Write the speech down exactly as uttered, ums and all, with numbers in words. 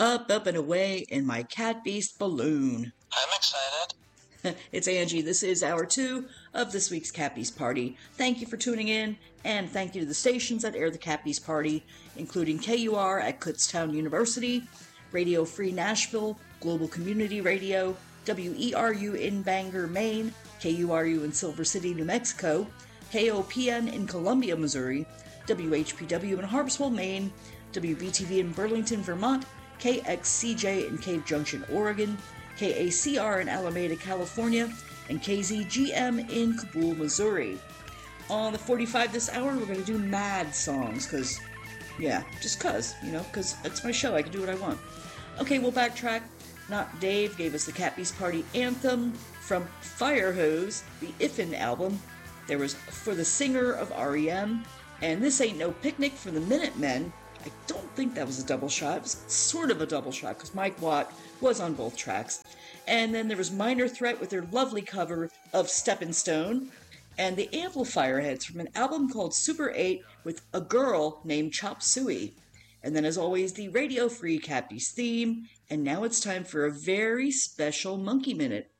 Up, up, and away in my cat beast balloon. I'm excited. It's Angie. This is hour two of this week's Cat Beast Party. Thank you for tuning in, and thank you to the stations that air the Cat Beast Party, including K U R at Kutztown University, Radio Free Nashville, Global Community Radio, W E R U in Bangor, Maine, K U R U in Silver City, New Mexico, K O P N in Columbia, Missouri, W H P W in Harpswell, Maine, W B T V in Burlington, Vermont, K X C J in Cave Junction, Oregon, K A C R in Alameda, California, and K Z G M in Kabul, Missouri. On the forty-five this hour, we're going to do mad songs, because, yeah, just cause, you know, because it's my show, I can do what I want. Okay, we'll backtrack. Not Dave gave us the Cat Beast Party anthem from Firehose, the Iffen album. There was For the Singer of R E M, and This Ain't No Picnic from the Minutemen. I don't think that was a double shot. It was sort of a double shot because Mike Watt was on both tracks. And then there was Minor Threat with their lovely cover of Steppin' Stone. And the Amplifier Heads from an album called Super eight with a girl named Chop Suey. And then as always, the Radio Free Cat Beast theme. And now it's time for a very special Monkey Minute.